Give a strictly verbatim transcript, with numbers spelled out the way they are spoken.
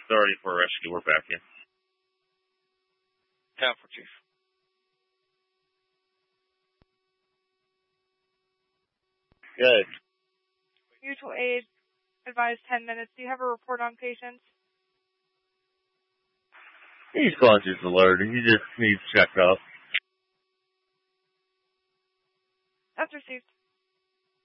thirty for a rescue. We're back in. ten for Chief. Good. Mutual aid advised ten minutes. Do you have a report on patients? He's conscious alert. He just needs checked up. That's received.